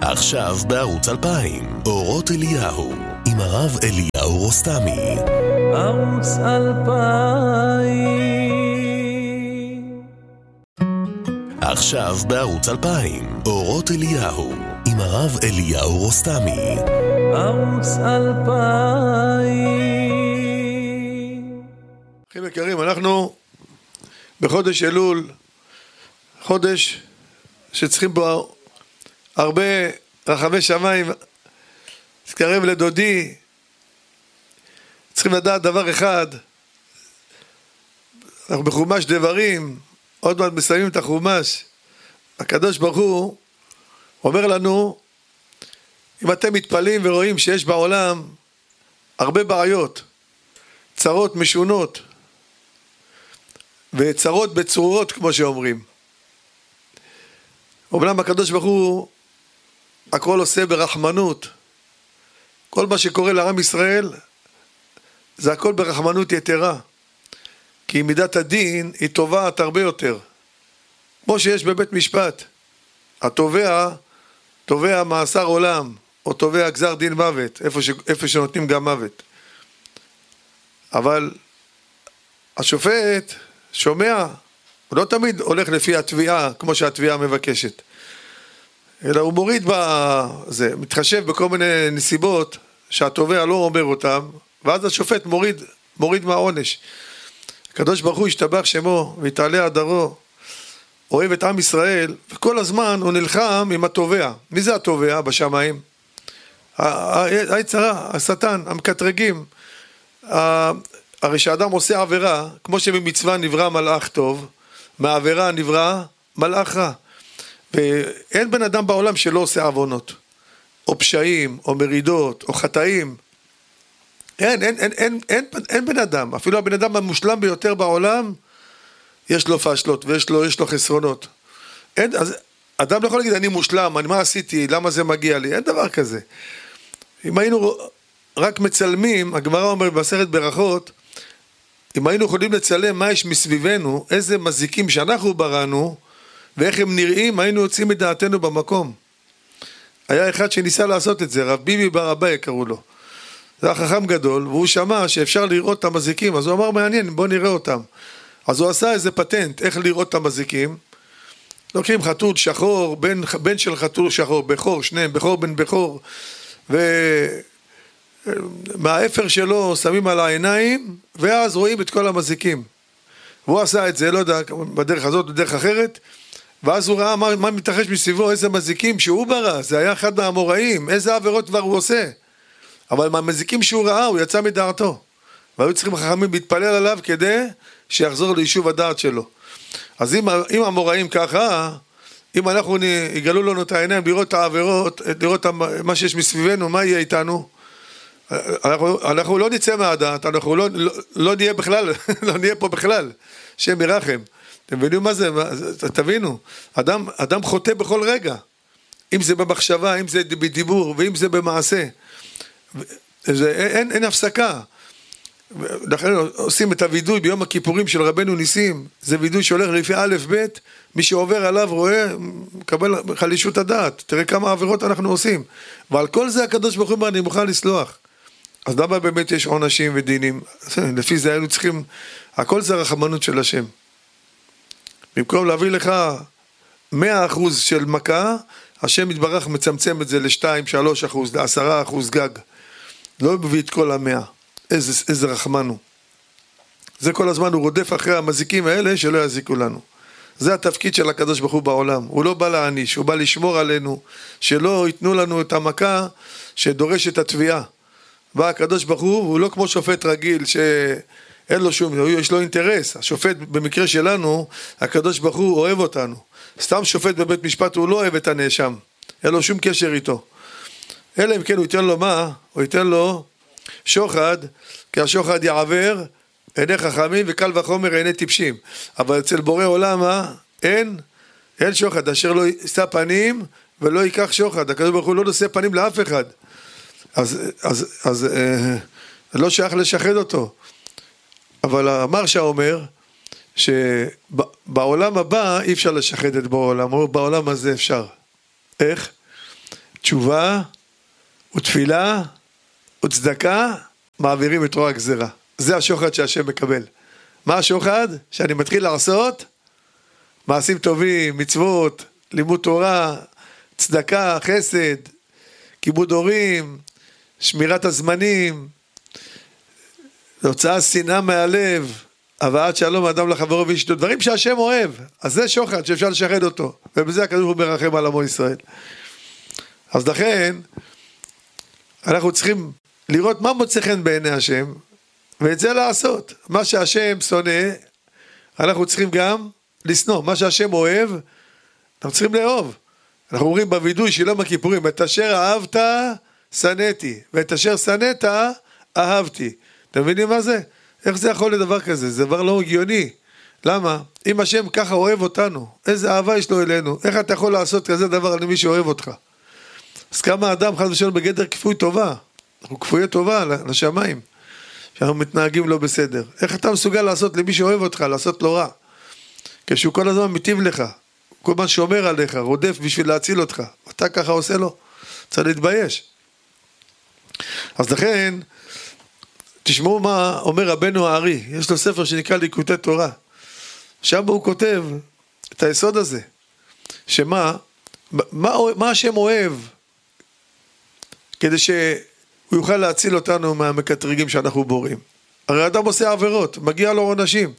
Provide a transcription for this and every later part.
עכשיו בערוץ 2000, אורות אליהו, עם הרב אליהו רוסטמי. ערוץ 2000. עכשיו בערוץ 2000, אורות אליהו, עם הרב אליהו רוסטמי. ערוץ 2000. אחים יקרים, אנחנו בחודש אלול, חודש שצריכים בו הרבה רחבי שמיים. תתקרב לדודי, צריכים לדעת דבר אחד. אנחנו בחומש דברים, עוד מעט מסיימים את החומש. הקדוש ברוך הוא אומר לנו, אם אתם מתפלאים ורואים שיש בעולם הרבה בעיות, צרות משונות וצרות בצרורות, כמו שאומרים, אומנם הקדוש ברוך הוא הכל עושה ברחמנות. כל מה שקורה לעם ישראל זה הכל ברחמנות יתרה, כי מידת הדין היא טובעת הרבה יותר. כמו שיש בבית משפט, התובע תובע מאסר עולם או תובע גזר דין מוות, איפה שנותנים גם מוות. אבל השופט שומע, הוא לא תמיד הולך לפי התביעה כמו שהתביעה מבקשת, אלא הוא מוריד בזה, מתחשב בכל מיני נסיבות שהתובע לא אומר אותם, ואז השופט מוריד מהעונש. הקדוש ברוך הוא ישתבח שמו ויתעלה אדרו, אוהב את עם ישראל, וכל הזמן הוא נלחם עם התובע. מי זה התובע בשמיים? היצרה, השטן, המקטרגים. הרי שאדם עושה עבירה, כמו שבמצווה נברא מלאך טוב, מהעבירה נברא מלאך רע. ואין בן אדם בעולם שלא עושה עוונות, או פשעים, או מרידות, או חטאים. אין בן אדם, אפילו הבן אדם המושלם ביותר בעולם, יש לו פשלות ויש לו חסרונות. אז אדם לא יכול להגיד, אני מושלם, מה עשיתי, למה זה מגיע לי? אין דבר כזה. אם היינו רק מצלמים, הגמרא אומר במסכת ברכות, אם היינו יכולים לצלם מה יש מסביבנו, איזה מזיקים שאנחנו בראנו, ואיך הם נראים, היינו יוצאים מדעתנו במקום. היה אחד שניסה לעשות את זה, רב ביבי בר אביי קראו לו. זה היה חכם גדול, והוא שמע שאפשר לראות את המזיקים, אז הוא אמר, מעניין, בוא נראה אותם. אז הוא עשה איזה פטנט, איך לראות את המזיקים. לוקחים חתול שחור, בן של חתול שחור, בכור, שניהם, בכור בן בכור, ומהאפר שלו שמים על העיניים, ואז רואים את כל המזיקים. והוא עשה את זה, לא יודע, בדרך הזאת, בדרך אחרת, ואז הוא ראה מה מתרחש מסביבו, איזה מזיקים שהוא ברא, זה היה אחד מהאמוראים, איזה עבירות כבר הוא עושה. אבל מהמזיקים שהוא ראה, הוא יצא מדעתו. והיו צריכים חכמים להתפלל עליו כדי שיחזור ליישוב הדעת שלו. אז אם המוראים ככה, אם אנחנו יגלו לנו את העיניים, לראות את העבירות, לראות מה שיש מסביבנו, מה יהיה איתנו? אנחנו לא נצא מהדעת, אנחנו לא נהיה בכלל, לא נהיה פה בכלל, שם ירחם. אתם מבינים מה זה? תבינו, אדם חוטא בכל רגע, אם זה במחשבה, אם זה בדיבור, ואם זה במעשה. אין הפסקה. לכן עושים את הוידוי ביום הכיפורים של רבנו ניסים, זה וידוי שהולך לפי א' ב', מי שעובר עליו רואה, מקבל חלישות הדעת. תראה כמה עבירות אנחנו עושים, ועל כל זה הקדוש ברוך הוא אומר, אני מוכן לסלוח. אז למה באמת יש עונשים ודינים? לפי זה היינו צריכים, הכל זה רחמנות של השם. במקום להביא לך 100% של מכה, השם יתברך מצמצם את זה ל2-3%, ל10% גג. לא מביא את כל 100. איזה רחמנו. זה כל הזמן הוא רודף אחרי המזיקים האלה שלא יזיקו לנו. זה התפקיד של הקדוש ברוך הוא בעולם. הוא לא בא להעניש, הוא בא לשמור עלינו, שלא ייתנו לנו את המכה שדורש את התביעה. והקדוש ברוך הוא לא כמו שופט רגיל שאין לו שום, יש לו אינטרס. השופט במקרה שלנו, הקדוש ברוך הוא אוהב אותנו. סתם שופט בבית משפט הוא לא אוהב את הנאשם. אין לו שום קשר איתו. אלא אם כן הוא ייתן לו מה? הוא ייתן לו שוחד, כי השוחד יעבר עיני חכמים וקל וחומר עיני טיפשים. אבל אצל בורא עולם אין שוחד, אשר לא יישא פנים ולא ייקח שוחד. הקדוש ברוך הוא לא נושא פנים לאף אחד. אז לא שייך לשחד אותו. אבל המרשה אומר שבעולם הבא אי אפשר לשחד את בורא עולם, בעולם הזה אפשר. איך? תשובה ותפילה וצדקה, מעבירים את רוע הגזרה. זה השוחד שהשם מקבל. מה השוחד? שאני מתחיל לעשות מעשים טובים, מצוות, לימוד תורה, צדקה, חסד, כיבוד הורים, שמירת הזמנים, הוצאה שנאה מהלב, הבאת שלום האדם לחברו ואשתו, דברים שהשם אוהב. אז זה שוחד שאפשר לשחד אותו, ובזה הקדוש ברוך הוא מרחם על עמו ישראל. אז לכן אנחנו צריכים לראות מה מוצא חן בעיני השם, ואת זה לעשות. מה שהשם שונא, אנחנו צריכים גם לשנוא. מה שהשם אוהב, אנחנו צריכים לאהוב. אנחנו אומרים בווידוי של יום הכיפורים, את אשר אהבת, שנאתי, ואת אשר שנאת, אהבתי. אתם מבינים מה זה? איך זה יכול לדבר כזה? זה דבר לא הגיוני. למה? אם השם ככה אוהב אותנו, איזה אהבה יש לו אלינו? איך אתה יכול לעשות כזה דבר למי שאוהב אותך? אז כמה אדם חס ושלום בגדר כפוי טובה, אנחנו כפויי טובה לשמיים, שאנחנו מתנהגים לא בסדר. איך אתה מסוגל לעשות למי שאוהב אותך, לעשות לו רע? כשהוא כל הזמן מטיב לך, כל הזמן שומר עליך, רודף בשביל להציל אותך, אתה ככה עושה לו, צריך להתבייש. אז לכן, תשמעו מה אומר רבנו הארי, יש לו ספר שנקרא ליקוטי תורה, שם הוא כותב את היסוד הזה, שמה, מה השם אוהב, כדי שהוא יוכל להציל אותנו מהמקטרגים שאנחנו בורים. הרי אדם עושה עבירות, מגיע לו עונשים.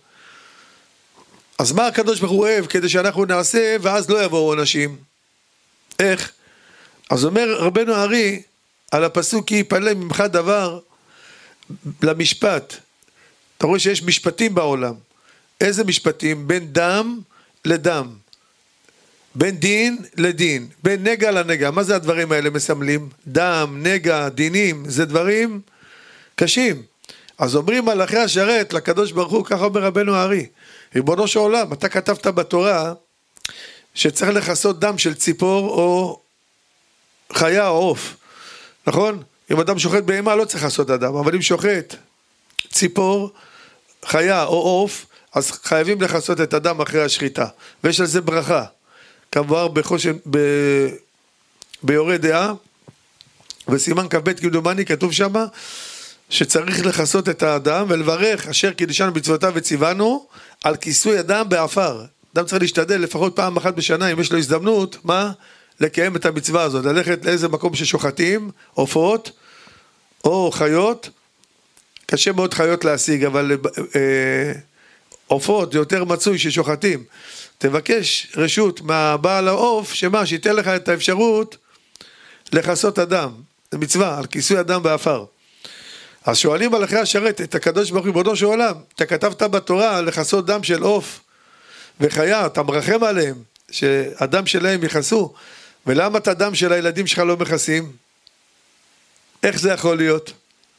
אז מה הקדוש ברוך הוא אוהב כדי שאנחנו נעשה ואז לא יבואו עונשים? איך? אז אומר רבנו הארי על הפסוק כי יפלא ממך דבר למשפט. אתה רואה שיש משפטים בעולם. איזה משפטים? בין דם לדם. בין דין לדין, בין נגע לנגע. מה זה הדברים האלה מסמלים? דם, נגע, דינים, זה דברים קשים. אז אומרים מלאכי השרת לקדוש ברוך הוא, ככה אומר רבנו הארי, ריבונו של עולם, אתה כתבת בתורה שצריך לחסות דם של ציפור או חיה או עוף, נכון? אם אדם שוחט בהמה לא צריך לחסות אדם, אבל אם שוחט ציפור, חיה או עוף, אז חייבים לחסות את הדם אחרי השחיטה, ויש על זה ברכה. כמובן ביורה דעה, וסימן כ"ב כמדומני כתוב שם, שצריך לחסות את האדם ולברך אשר קידשנו בצוותיו וציוונו על כיסוי אדם באפר. אדם צריך להשתדל לפחות פעם אחת בשנה, אם יש לו הזדמנות, מה? לקיים את המצווה הזאת, ללכת לאיזה מקום ששוחטים, עופות או חיות, קשה מאוד חיות להשיג, אבל עופות זה יותר מצוי ששוחטים. תבקש רשות מהבעל העוף, שמה? שייתן לך את האפשרות לחסות אדם, זה מצווה, על כיסוי אדם באפר. אז שואלים מלאכי השרת את הקדוש ברוך הוא, ריבונו של עולם, אתה כתבת בתורה לחסות דם של עוף וחיה, אתה מרחם עליהם, שהדם שלהם יכסו, ולמה את הדם של הילדים שלך לא מכסים? איך זה יכול להיות?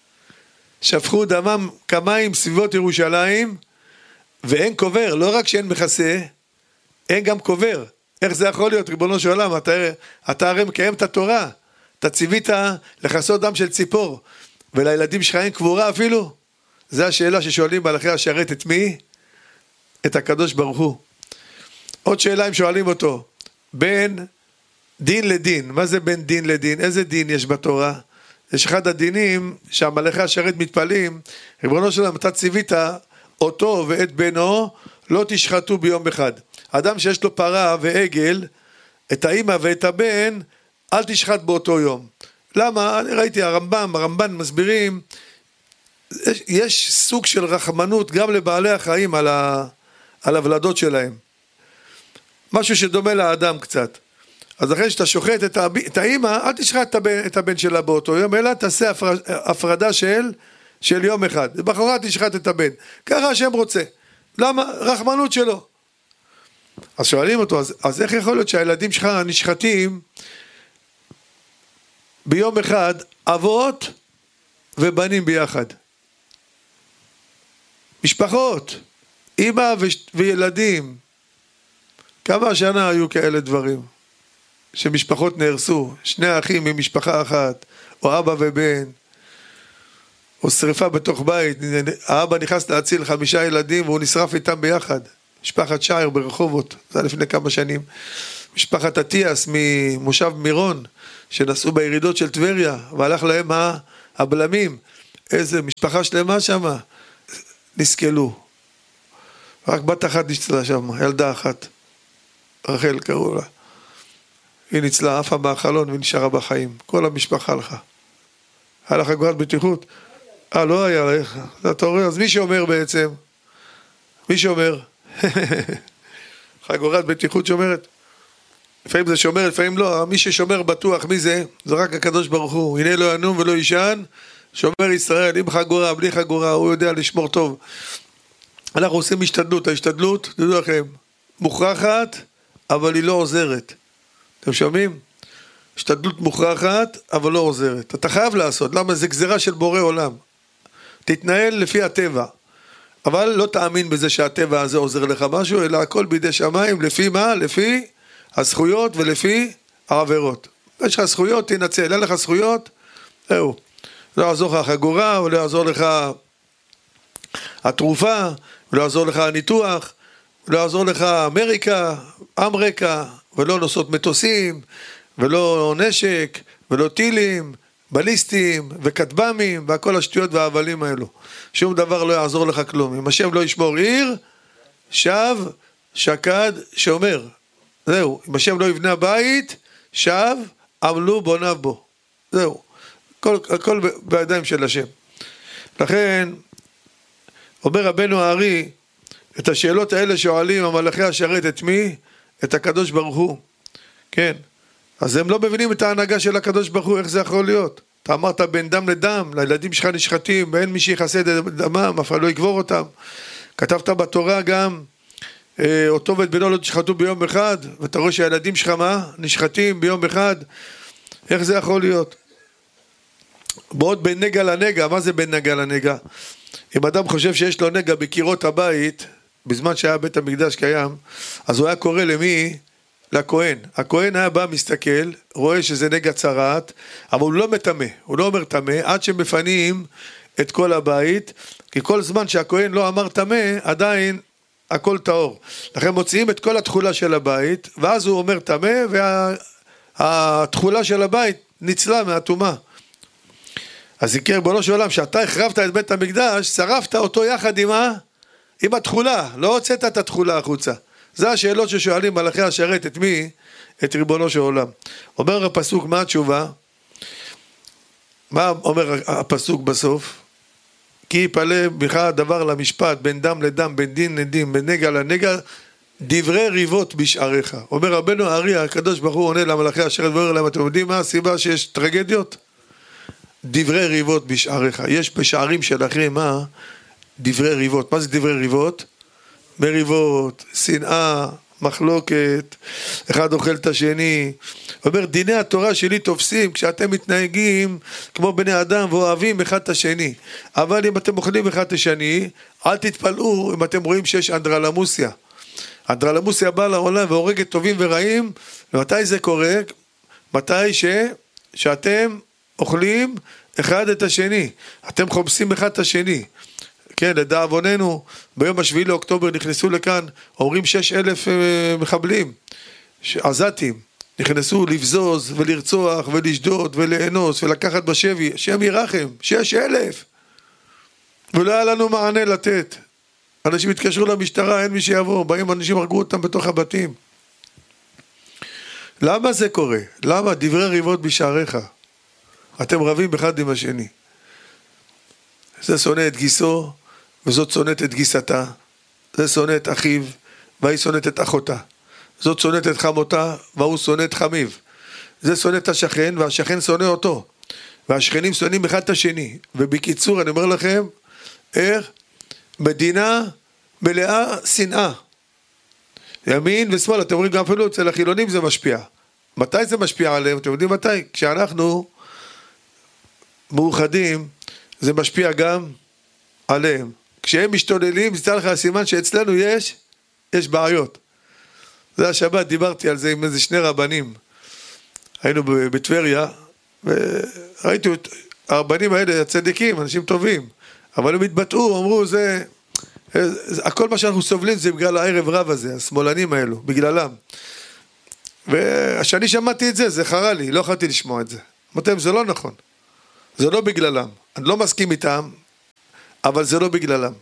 שפכו דמם כמים סביבות ירושלים, ואין קובר, לא רק שאין מכסה, אין גם קובר. איך זה יכול להיות, ריבונו של עולם? אתה הרי מקיים את התורה, אתה ציווית לחסות דם של ציפור, ולילדים שלך אין קבורה אפילו? זו השאלה ששואלים מלאכי השרת את מי? את הקדוש ברוך הוא. עוד שאלה אם שואלים אותו, בין דין לדין, מה זה בין דין לדין? איזה דין יש בתורה? יש אחד הדינים שהמלאכי השרת מתפלים, ריבונו של עולם, אתה ציווית אותו ואת בנו לא תשחטו ביום אחד. אדם שיש לו פרה ועגל, את האמא ואת הבן, אל תשחט באותו יום. למה? אני ראיתי הרמב"ן מסבירים, יש סוג של רחמנות גם לבעלי החיים על הוולדות שלהם. משהו שדומה לאדם קצת. אז אחרי שאתה שוחט את האמא, אל תשחט את הבן שלה באותו יום, אלא תעשה הפרדה של יום אחד. בחורה תשחט את הבן. ככה השם רוצה. למה? רחמנות שלו. אז שואלים אותו, אז איך יכול להיות שהילדים שלך נשחטים ביום אחד, אבות ובנים ביחד? משפחות, אמא וילדים. כמה שנה היו כאלה דברים? שמשפחות נהרסו, שני אחים ממשפחה אחת, או אבא ובן, או שריפה בתוך בית, האבא נכנס להציל 5 ילדים, והוא נשרף איתם ביחד, משפחת שער ברחובות, זה לפני כמה שנים, משפחת אטיאס ממושב מירון, שנסעו בירידות של טבריה, והלך להם הבלמים, איזה משפחה שלמה שמה, נסכלו. רק בת אחת ניצלה שם, ילדה אחת, רחל קראו לה. היא ניצלה, עפה מהחלון ונשארה בחיים. כל המשפחה הלכה. היה לה חגורת בטיחות? לא היה לך. אתה רואה, אז מי שאומר בעצם? מי שאומר? חגורת בטיחות שומרת? לפעמים זה שומר, לפעמים לא. מי ששומר בטוח, מי זה? זה רק הקדוש ברוך הוא. הנה לא ינום ולא יישן. שומר ישראל, עם חגורה, בלי חגורה, הוא יודע לשמור טוב. אנחנו עושים השתדלות. ההשתדלות, תדעו לכם, מוכרחת, אבל היא לא עוזרת. אתם שומעים? השתדלות מוכרחת, אבל לא עוזרת. אתה חייב לעשות. למה? זה גזירה של בורא עולם. תתנהל לפי הטבע. אבל לא תאמין בזה שהטבע הזה עוזר לך משהו, אלא הכל בידי שמיים. לפי מה? לפי הזכויות ולפי העבירות. יש לך זכויות, תנצל. אין לך זכויות, זהו. לא יעזור לך החגורה, או לא יעזור לך התרופה, או לא יעזור לך הניתוח, לא יעזור לך אמריקה, ולא נוסעות מטוסים, ולא נשק, ולא טילים, בליסטים, וכטב"מים, והכל השטויות והאבלים האלו. שום דבר לא יעזור לך כלום. אם השם לא ישמור עיר, שב, שקד, שומר. זהו. אם השם לא יבנה בית, שב, עמלו בוניו בו. זהו. הכל בידיים של השם. לכן, אומר רבנו הארי, את השאלות האלה שואלים המלאכי השרת את מי? את הקדוש ברוך הוא. כן. אז הם לא מבינים את ההנהגה של הקדוש ברוך הוא, איך זה יכול להיות? אתה אמרת בין דם לדם, לילדים שלך נשחטים, ואין מי שיחסה את דמם, אף אחד לא יגבור אותם. כתבת בתורה גם, אותו ואת בנו לא תשחטו ביום אחד, ואתה רואה שהילדים שלך מה? נשחטים ביום אחד. איך זה יכול להיות? בעוד בין נגע לנגע, מה זה בין נגע לנגע? אם אדם חושב שיש לו נגע בקירות הבית, בזמן שהיה בית המקדש קיים, אז הוא היה קורא למי? לכהן. הכהן היה בא מסתכל, רואה שזה נגע צרעת, אבל הוא לא מטמא, הוא לא אומר טמא, עד שמפנים את כל הבית, כי כל זמן שהכהן לא אמר טמא, עדיין הכל טהור. לכן מוציאים את כל התחולה של הבית, ואז הוא אומר טמא, והתחולה של הבית ניצלה מהטומאה. אז יקר בנו של עולם, שאתה החרבת את בית המקדש, שרפת אותו יחד עם התחולה, לא הוצאת את התחולה החוצה. זה השאלות ששואלים מלאכי השרת את מי? את ריבונו של עולם. אומר הפסוק, מה התשובה? מה אומר הפסוק בסוף? כי יפלא בך הדבר למשפט, בין דם לדם, בין דין לדין, בין נגע לנגע, דברי ריבות בשעריך. אומר רבנו הארי, הקדוש ברוך הוא עונה למלאכי השרת ואומר להם, אתם יודעים מה הסיבה שיש טרגדיות? דברי ריבות בשעריך. יש בשערים שלכם מה? דברי ריבות. מה זה דברי ריבות? מריבות, שנאה, מחלוקת, אחד אוכל את השני. אומר, דיני התורה שלי תופסים כשאתם מתנהגים כמו בני אדם ואוהבים אחד את השני. אבל אם אתם אוכלים אחד את השני, אל תתפלאו אם אתם רואים שיש אנדרלמוסיה. אנדרלמוסיה באה לעולם והורגת טובים ורעים. ומתי זה קורה? מתי שאתם אוכלים אחד את השני. אתם חומסים אחד את השני. כן, לדאבוננו, ביום השביעי לאוקטובר נכנסו לכאן, אומרים 6,000 מחבלים, עזתים, נכנסו לבזוז ולרצוח ולשדוד ולאנוס ולקחת בשבי, שם ירחם, 6,000. ולא היה לנו מענה לתת. אנשים התקשרו למשטרה, אין מי שיבוא, באים אנשים הרגו אותם בתוך הבתים. למה זה קורה? למה? דברי ריבות בשעריך. אתם רבים אחד עם השני. זה שונא את גיסו, וזאת שונאת את גיסתה. זה שונא את אחיו, והיא שונאת את אחותה. זאת שונאת את חמותה, והוא שונא את חמיו. זה שונא את השכן, והשכן שונא אותו. והשכנים שונאים אחד את השני. ובקיצור, אני אומר לכם, איך? מדינה מלאה שנאה. ימין ושמאל, אתם אומרים גם אפילו אצל החילונים זה משפיע. מתי זה משפיע עליהם? אתם יודעים מתי? כשאנחנו מאוחדים, זה משפיע גם עליהם. כשהם משתוללים, זה לך הסימן שאצלנו יש בעיות. זה השבת, דיברתי על זה עם איזה 2 רבנים. היינו בטבריה, וראיתי את הרבנים האלה, הצדיקים, אנשים טובים, אבל הם התבטאו, אמרו, הכל מה שאנחנו סובלים זה בגלל הערב רב הזה, השמאלנים האלו, בגללם. וכשאני שמעתי את זה, זה חרה לי, לא יכולתי לשמוע את זה. אמרתי להם, זה לא נכון. זה לא בגללם. אני לא מסכים איתם, אבל זה לא בגללם.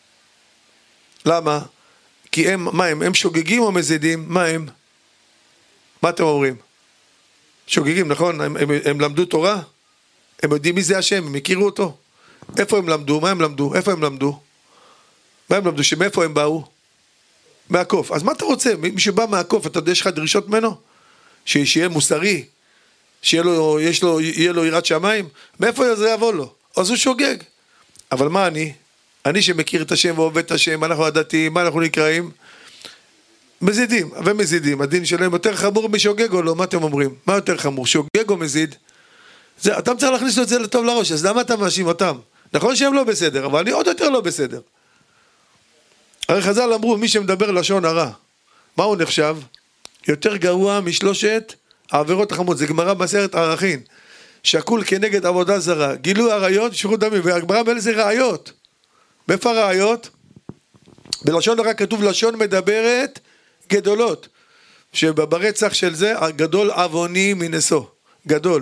למה? כי הם שוגגים או מזידים? מה הם? מה אתם אומרים? שוגגים, נכון? הם למדו תורה? הם יודעים מי זה השם, הם הכירו אותו? איפה הם למדו? מה הם למדו? איפה הם למדו? מה הם למדו? שמאיפה הם באו? מהקוף. אז מה אתה רוצה? מי שבא מהקוף, אתה יודע, יש לך דרישות ממנו? שיהיה מוסרי? יהיה לו יראת שמיים? מאיפה זה יבוא לו? אז הוא שוגג. אבל מה אני? אני שמכיר את השם ועובד את השם, אנחנו הדתיים, מה אנחנו נקראים? מזידים, ומזידים. הדין שלהם יותר חמור משוגג או לא? מה אתם אומרים? מה יותר חמור? שוגג או מזיד? אתה צריך להכניס לו את זה לטוב לראש, אז למה אתה מאשים אותם? נכון שהם לא בסדר, אבל אני עוד יותר לא בסדר. הרי חז"ל אמרו, מי שמדבר לשון הרע, מה הוא נחשב? יותר גרוע משלושת העבירות החמות. זה גמרא בסרט ערכין, שקול כנגד עבודה זרה, גילוי עריות, שפיכות דמים, והגמרא באלה זה ראיות. מאיפה הראיות? בלשון הרע כתוב לשון מדברת גדולות, שברצח של זה, גדול עווני מנשוא, גדול.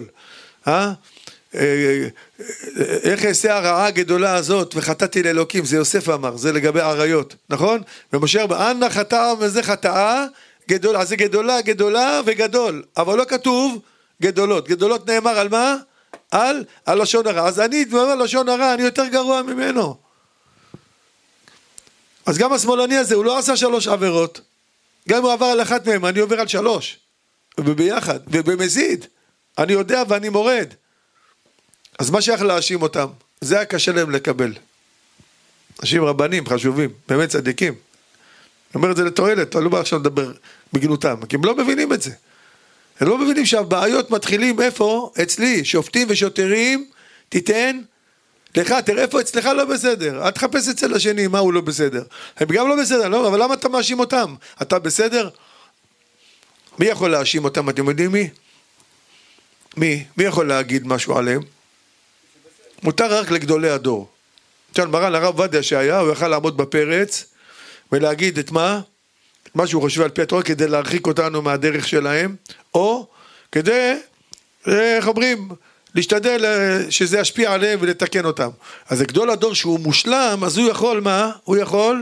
איך אעשה הרעה הגדולה הזאת וחטאתי לאלוקים, זה יוסף אמר, זה לגבי עריות, נכון? ומשה אמר, אנא חטאה וזה חטאה גדולה, אז זה גדולה וגדול, אבל לא כתוב גדולות. גדולות נאמר על מה? על לשון הרע. אז אני אומר לשון הרע, אני יותר גרוע ממנו. אז גם השמאלני הזה, הוא לא עשה 3 עבירות, גם אם הוא עבר על אחת מהם, אני עובר על 3, וביחד, ובמזיד, אני יודע ואני מורד. אז מה שייך להאשים אותם? זה היה קשה להם לקבל. אנשים רבנים חשובים, באמת צדיקים. אני אומר את זה לתועלת, אני לא בא עכשיו לדבר בגנותם, כי הם לא מבינים את זה. הם לא מבינים שהבעיות מתחילים איפה? אצלי, שופטים ושוטרים, תיתן לך, תראה איפה אצלך לא בסדר. אל תחפש אצל השני מה הוא לא בסדר. הם גם לא בסדר, לא? אבל למה אתה מאשים אותם? אתה בסדר? מי יכול להאשים אותם? אתם יודעים מי? מי יכול להגיד משהו עליהם? מותר רק לגדולי הדור. עכשיו מרן הרב עובדיה שהיה, הוא יכל לעמוד בפרץ ולהגיד את מה שהוא חושב על פי התורה, כדי להרחיק אותנו מהדרך שלהם, או כדי, איך אומרים, להשתדל שזה ישפיע עליהם ולתקן אותם. אז גדול הדור שהוא מושלם, אז הוא יכול מה? הוא יכול,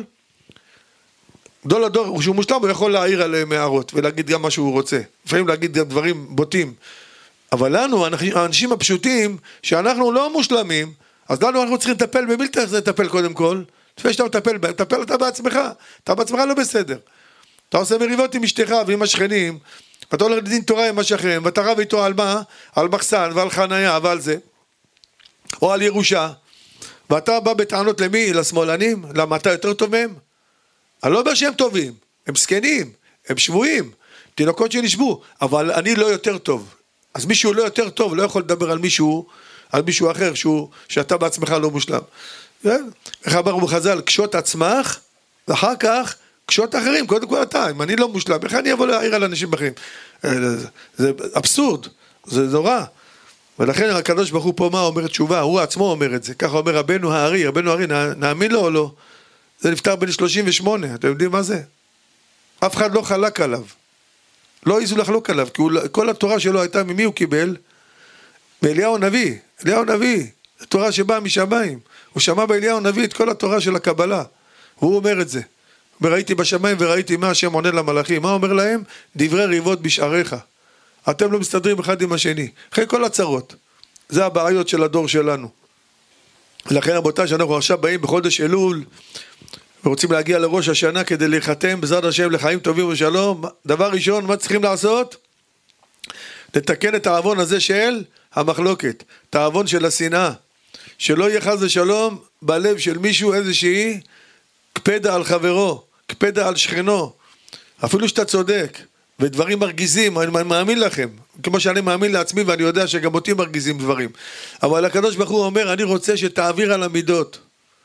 גדול הדור שהוא מושלם, הוא יכול להעיר עליהם הערות ולהגיד גם מה שהוא רוצה. לפעמים להגיד גם דברים בוטים. אבל לנו, האנשים הפשוטים, שאנחנו לא מושלמים, אז לנו אנחנו צריכים לטפל, במי צריך לטפל קודם כל? לפני שאתה מטפל אתה בעצמך, אתה בעצמך לא בסדר. אתה עושה מריבות עם אשתך ועם השכנים, ואתה הולך לדין תורה עם השכן, ואתה רב איתו על מה? על מחסן ועל חנייה ועל זה, או על ירושה, ואתה בא בטענות למי? לשמאלנים? למה אתה יותר טוב מהם? אני לא אומר שהם טובים, הם סקנים, הם שבויים, תינוקות שנשבו, אבל אני לא יותר טוב. אז מישהו לא יותר טוב, לא יכול לדבר על מישהו אחר, שאתה בעצמך לא מושלם. איך אמרו בחז"ל, קשות עצמך, ואחר כך קשות אחרים, קודם כל אתה, אם אני לא מושלם, איך אני אבוא להעיר על אנשים אחרים? זה אבסורד, זה נורא. ולכן הקדוש ברוך הוא פה מה אומר תשובה, הוא עצמו אומר את זה, ככה אומר רבנו הארי, נאמין לו או לא? זה נפטר בן 38, אתם יודעים מה זה? אף אחד לא חלק עליו. לא איזו לחלוק עליו, כי כל התורה שלו הייתה ממי הוא קיבל? מאליהו הנביא, התורה שבאה משמיים. הוא שמע באליהו הנביא את כל התורה של הקבלה. והוא אומר את זה. וראיתי בשמיים וראיתי מה השם עונה למלאכים. מה אומר להם? דברי ריבות בשעריך. אתם לא מסתדרים אחד עם השני. אחרי כל הצרות. זה הבעיות של הדור שלנו. ולכן רבותיי, שאנחנו עכשיו באים בחודש אלול, ורוצים להגיע לראש השנה כדי להיחתם בעזרת השם לחיים טובים ושלום. דבר ראשון, מה צריכים לעשות? לתקן את העוון הזה של המחלוקת, את העוון של השנאה, שלא יהיה חס ושלום בלב של מישהו איזושהי קפדה על חברו, קפדה על שכנו, אפילו שאתה צודק, ודברים מרגיזים, אני מאמין לכם, כמו שאני מאמין לעצמי ואני יודע שגם אותי מרגיזים דברים, אבל הקדוש ברוך הוא אומר, אני רוצה שתעביר על המידות,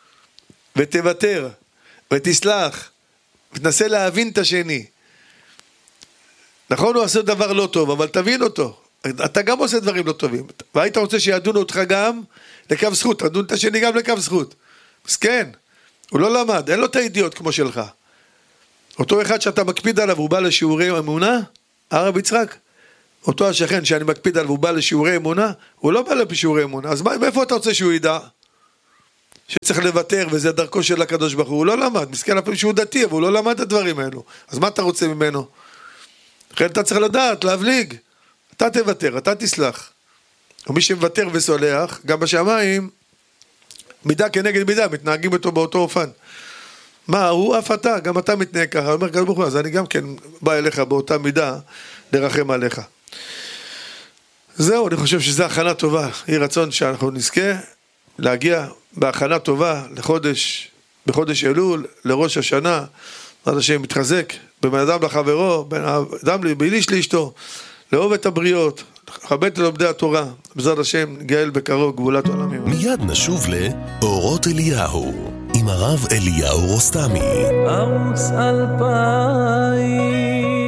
ותוותר, ותסלח, ותנסה להבין את השני. נכון, הוא עושה דבר לא טוב, אבל תבין אותו. אתה גם עושה דברים לא טובים. והיית רוצה שידונו אותך גם לקו זכות, תדון את השני גם לקו זכות. אז כן, הוא לא למד, אין לו את הידיעות כמו שלך. אותו אחד שאתה מקפיד עליו, הוא בא לשיעורי אמונה, הרב יצחק, אותו השכן שאני מקפיד עליו, הוא בא לשיעורי אמונה, הוא לא בא לשיעורי אמונה, אז מאיפה אתה רוצה שהוא ידע? שצריך לוותר, וזה דרכו של הקדוש ברוך הוא, הוא לא למד, מסכן אפילו שהוא דתי, אבל הוא לא למד את הדברים האלו, אז מה אתה רוצה ממנו? לכן אתה צריך לדעת, להבליג, אתה תוותר, אתה תסלח, ומי שמוותר וסולח, גם בשמיים, מידה כנגד מידה, מתנהגים אותו באותו אופן, מה, הוא אף אתה, גם אתה מתנהג ככה, אומר קדוש ברוך הוא, אז אני גם כן בא אליך באותה מידה, לרחם עליך. זהו, אני חושב שזו הכנה טובה, יהי רצון שאנחנו נזכה להגיע בהכנה טובה בחודש אלול, לראש השנה, עד השם מתחזק, בין אדם לחברו, בין אדם לאיש לאשתו, לאהוב את הבריות, לכבד את לומדי התורה, בעזרת השם נגאל בקרוב גאולת עולמים. מיד נשוב לאורות אליהו, עם הרב אליהו רוסטמי. ערוץ 2000.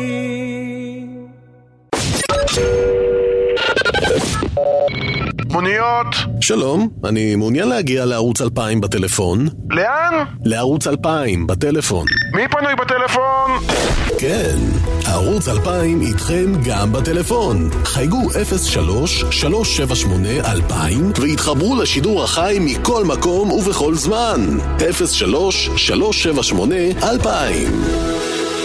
מוניות. שלום, אני מעוניין להגיע לערוץ 2000 בטלפון. לאן? לערוץ 2000 בטלפון. מי פנוי בטלפון? כן, ערוץ 2000 איתכם גם בטלפון. חייגו 03-378-2000 והתחברו לשידור החי מכל מקום ובכל זמן. 03-378-2000.